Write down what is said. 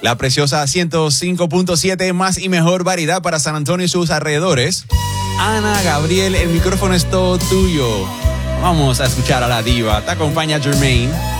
La preciosa 105.7, más y mejor variedad para San Antonio y sus alrededores. Ana Gabriel, el micrófono es todo tuyo. Vamos a escuchar a la diva. Te acompaña Jermaine.